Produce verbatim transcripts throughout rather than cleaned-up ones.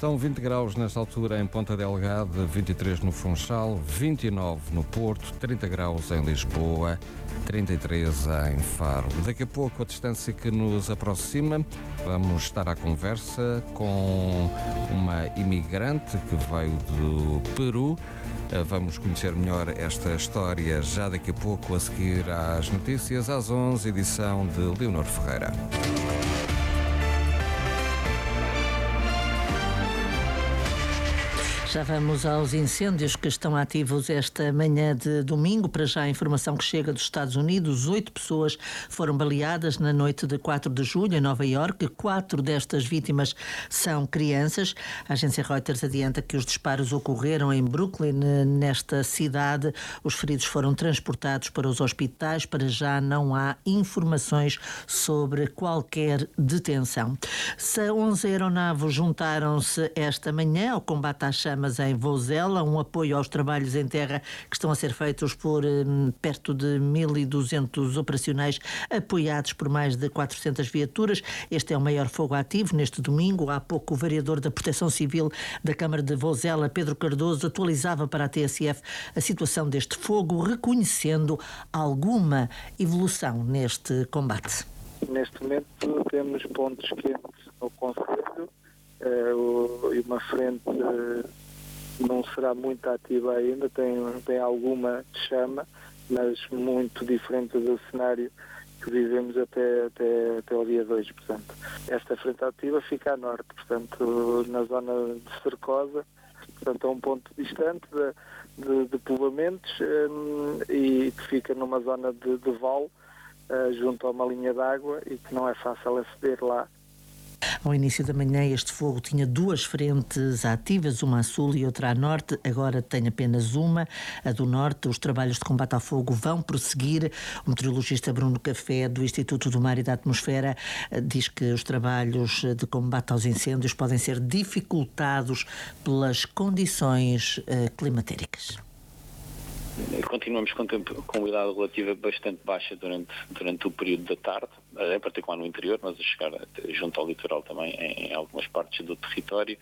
Estão vinte graus nesta altura em Ponta Delgada, vinte e três no Funchal, vinte e nove no Porto, trinta graus em Lisboa, trinta e três em Faro. Daqui a pouco, a distância que nos aproxima, vamos estar à conversa com uma imigrante que veio do Peru. Vamos conhecer melhor esta história já daqui a pouco, a seguir às notícias, às onze, edição de Leonor Ferreira. Já vamos aos incêndios que estão ativos esta manhã de domingo. Para já a informação que chega dos Estados Unidos: oito pessoas foram baleadas na noite de quatro de julho em Nova Iorque. Quatro destas vítimas são crianças. A agência Reuters adianta que os disparos ocorreram em Brooklyn, nesta cidade. Os feridos foram transportados para os hospitais. Para já não há informações sobre qualquer detenção. onze aeronaves juntaram-se esta manhã ao combate às chamas em Vozela, um apoio aos trabalhos em terra que estão a ser feitos por hum, perto de mil e duzentos operacionais, apoiados por mais de quatrocentas viaturas. Este é o maior fogo ativo neste domingo. Há pouco o vereador da Proteção Civil da Câmara de Vozela, Pedro Cardoso, atualizava para a T S F a situação deste fogo, reconhecendo alguma evolução neste combate. Neste momento temos pontos quentes no Conselho e uma frente não será muito ativa ainda, tem, tem alguma chama, mas muito diferente do cenário que vivemos até, até, até o dia dois. Portanto, esta frente ativa fica a norte, portanto, na zona de Cercosa, portanto, a um ponto distante de, de, de povoamentos um, e que fica numa zona de, de vale, uh, junto a uma linha de água, e que não é fácil aceder lá. Ao início da manhã este fogo tinha duas frentes ativas, uma a sul e outra a norte. Agora tem apenas uma, a do norte. Os trabalhos de combate ao fogo vão prosseguir. O meteorologista Bruno Café, do Instituto do Mar e da Atmosfera, diz que os trabalhos de combate aos incêndios podem ser dificultados pelas condições climatéricas. Continuamos com, tempo, com umidade relativa bastante baixa durante, durante o período da tarde, em particular no interior, mas a chegar junto ao litoral também em, em algumas partes do território,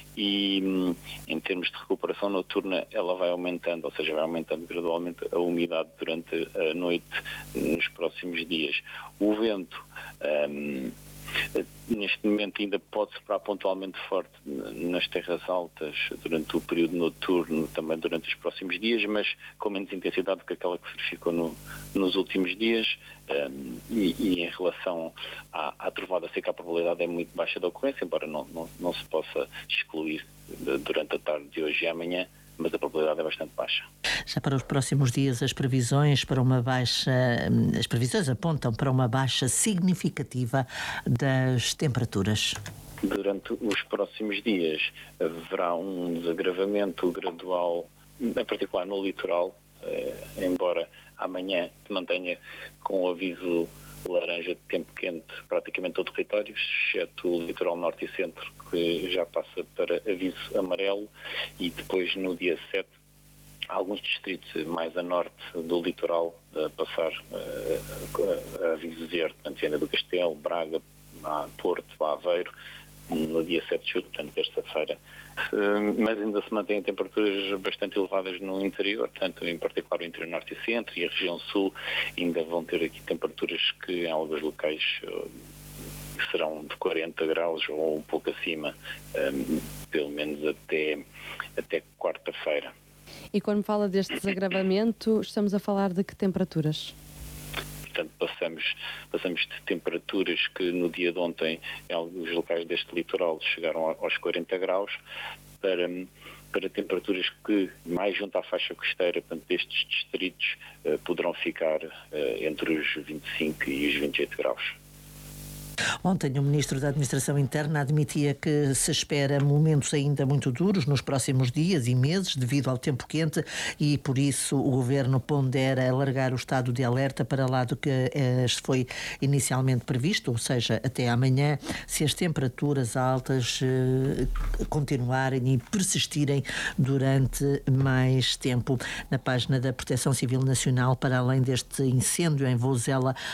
e em termos de recuperação noturna ela vai aumentando, ou seja, vai aumentando gradualmente a umidade durante a noite nos próximos dias. O vento um, neste momento ainda pode soprar pontualmente forte nas terras altas durante o período noturno, também durante os próximos dias, mas com menos intensidade do que aquela que se verificou no, nos últimos dias, um, e, e em relação à, à trovada seca, a probabilidade é muito baixa de ocorrência, embora não, não, não se possa excluir durante a tarde de hoje e amanhã, mas a probabilidade é bastante baixa. Já para os próximos dias, as previsões para uma baixa, as previsões apontam para uma baixa significativa das temperaturas. Durante os próximos dias haverá um desagravamento gradual, em particular no litoral, eh, embora amanhã se mantenha com o aviso laranja de tempo quente praticamente todo o território, exceto o litoral norte e centro, que já passa para aviso amarelo, e depois no dia sete alguns distritos mais a norte do litoral a passar uh, a aviso verde, portanto, Viana do Castelo, Braga, Porto, Aveiro, no dia sete de julho, portanto, terça-feira. Uh, mas ainda se mantêm temperaturas bastante elevadas no interior, portanto, em particular o interior norte e centro e a região sul ainda vão ter aqui temperaturas que em alguns locais uh, serão de quarenta graus ou um pouco acima, um, pelo menos até, até quarta-feira. E quando fala deste desagravamento, estamos a falar de que temperaturas? Portanto, passamos, passamos de temperaturas que no dia de ontem, em alguns locais deste litoral, chegaram aos quarenta graus, para, para temperaturas que, mais junto à faixa costeira, portanto, destes distritos, eh, poderão ficar eh, entre os vinte e cinco e os vinte e oito graus. Ontem o Ministro da Administração Interna admitia que se espera momentos ainda muito duros nos próximos dias e meses devido ao tempo quente, e por isso o Governo pondera alargar o estado de alerta para lá do que eh, foi inicialmente previsto, ou seja, até amanhã, se as temperaturas altas eh, continuarem e persistirem durante mais tempo. Na página da Proteção Civil Nacional, para além deste incêndio em Vozela,